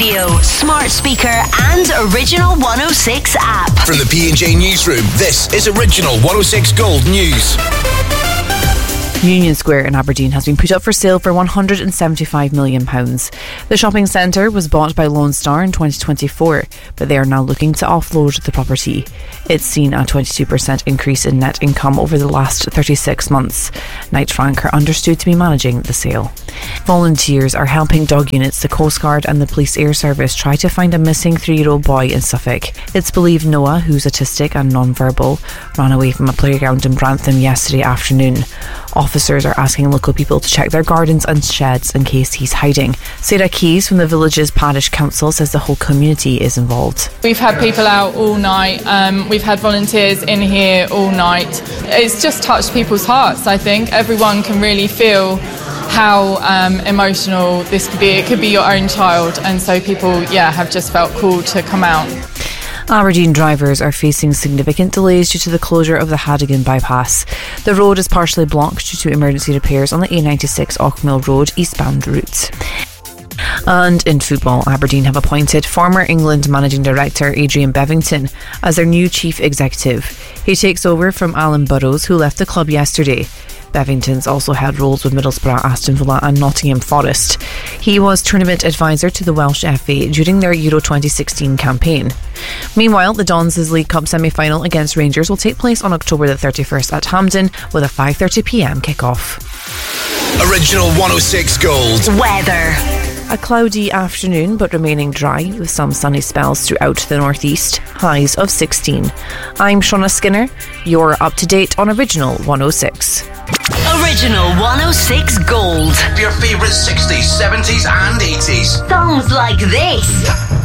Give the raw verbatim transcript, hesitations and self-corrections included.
radio, smart speaker and Original one oh six app. From the P and J Newsroom, this is Original one oh six Gold News. Union Square in Aberdeen has been put up for sale for one hundred seventy-five million pounds. The shopping centre was bought by Lone Star in twenty twenty-four, but they are now looking to offload the property. It's seen a twenty-two percent increase in net income over the last thirty-six months. Knight Frank are understood to be managing the sale. Volunteers are helping dog units, the Coast Guard and the Police Air Service try to find a missing three-year-old boy in Suffolk. It's believed Noah, who's autistic and non-verbal, ran away from a playground in Brantham yesterday afternoon. Officers are asking local people to check their gardens and sheds in case he's hiding. Sarah Keys from the village's parish council says the whole community is involved. We've had people out all night, um, we've had volunteers in here all night. It's just touched people's hearts, I think. Everyone can really feel how um, emotional this could be. It could be your own child, and so people, yeah, have just felt called to come out. Aberdeen drivers are facing significant delays due to the closure of the Hadigan bypass. The road is partially blocked due to emergency repairs on the A ninety-six Auchmill Road eastbound route. And in football, Aberdeen have appointed former England managing director Adrian Bevington as their new chief executive. He takes over from Alan Burrows, who left the club yesterday. Bevington's also held roles with Middlesbrough, Aston Villa and Nottingham Forest. He was tournament advisor to the Welsh F A during their Euro twenty sixteen campaign. Meanwhile, the Dons' League Cup semi-final against Rangers will take place on October the thirty-first at Hampden with a five thirty p m kick-off. Original one oh six Gold Weather. A cloudy afternoon but remaining dry with some sunny spells throughout the northeast, highs of sixteen. I'm Shauna Skinner, you're up to date on Original one oh six. Original one oh six Gold. Your favourite sixties, seventies and eighties. Songs like this.